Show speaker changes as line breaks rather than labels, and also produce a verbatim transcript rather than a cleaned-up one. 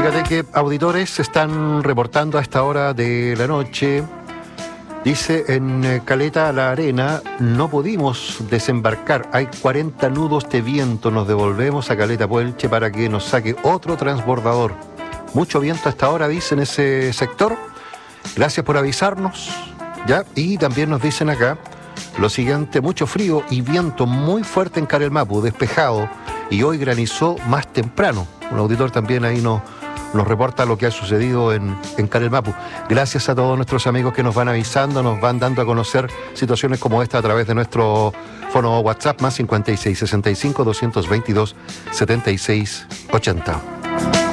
Fíjate que auditores se están reportando a esta hora de la noche. Dice, en Caleta La Arena no pudimos desembarcar, hay cuarenta nudos de viento, nos devolvemos a Caleta Puelche para que nos saque otro transbordador. Mucho viento hasta ahora, dice, en ese sector. Gracias por avisarnos, ¿ya? Y también nos dicen acá lo siguiente: mucho frío y viento muy fuerte en Carelmapu, despejado, y hoy granizó más temprano. Un auditor también ahí nos... nos reporta lo que ha sucedido en, en Carelmapu. Gracias a todos nuestros amigos que nos van avisando, nos van dando a conocer situaciones como esta a través de nuestro fono WhatsApp más cincuenta y seis sesenta y cinco doscientos veintidós setenta y seis ochenta.